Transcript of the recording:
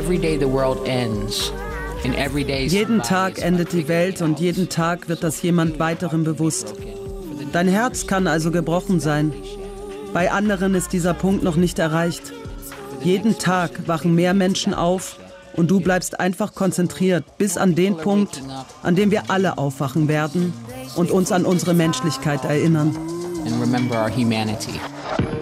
Jeden Tag endet die Welt und jeden Tag wird das jemand weiterem bewusst. Dein Herz kann also gebrochen sein. Bei anderen ist dieser Punkt noch nicht erreicht. Jeden Tag wachen mehr Menschen auf und du bleibst einfach konzentriert bis an den Punkt, an dem wir alle aufwachen werden und uns an unsere Menschlichkeit erinnern. And remember our humanity.